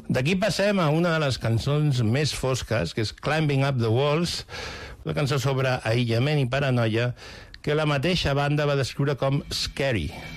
D'aquí passem a una de les cançons més fosques, que és Climbing Up the Walls, una cançó sobre aïllament i paranoia, que la mateixa banda va descriure com scary.